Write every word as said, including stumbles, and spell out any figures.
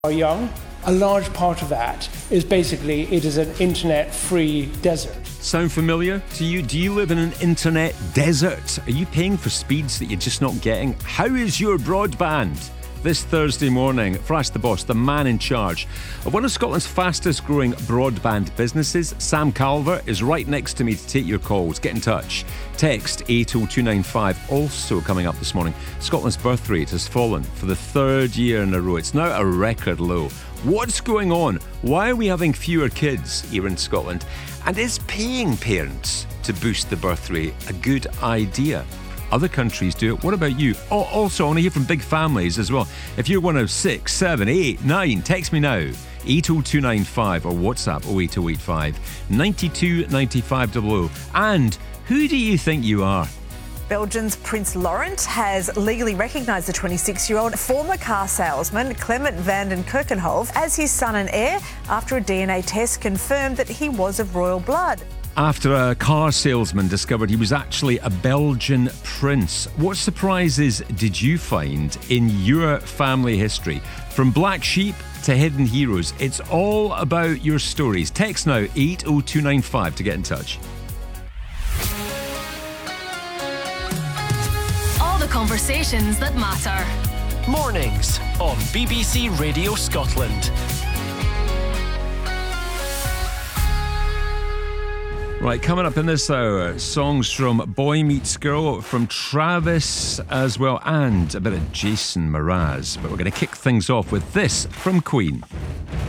are young. A large part of that is basically it is an internet-free desert. Sound familiar to you? Do you live in an internet desert? Are you paying for speeds that you're just not getting? How is your broadband? This Thursday morning, Flash the Boss, the man in charge of one of Scotland's fastest growing broadband businesses, Sam Calvert, is right next to me to take your calls. Get in touch. Text eight oh two nine five. Also coming up this morning, Scotland's birth rate has fallen for the third year in a row. It's now a record low. What's going on? Why are we having fewer kids here in Scotland? And is paying parents to boost the birth rate a good idea? Other countries do it. What about you? Oh, also, I want to hear from big families as well. If you're one of six, seven, eight, nine, text me now. eight oh two nine five or WhatsApp oh eight oh eight five nine two nine five double oh. And who do you think you are? Belgium's Prince Laurent has legally recognised the twenty-six-year-old former car salesman Clement van den Kerkenhof as his son and heir after a D N A test confirmed that he was of royal blood. After a car salesman discovered he was actually a Belgian prince. What surprises did you find in your family history? From black sheep to hidden heroes, it's all about your stories. Text now eight oh two nine five to get in touch. All the conversations that matter. Mornings on B B C Radio Scotland. Right, coming up in this hour, songs from Boy Meets Girl, from Travis as well, and a bit of Jason Mraz. But we're going to kick things off with this from Queen.